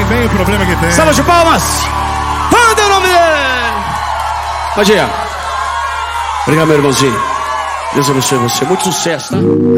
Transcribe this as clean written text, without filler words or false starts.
bem o problema que tem. Salva de palmas! Manda o nome dele! Pode ir. Obrigado, meu irmãozinho. Deus abençoe você. Muito sucesso, tá?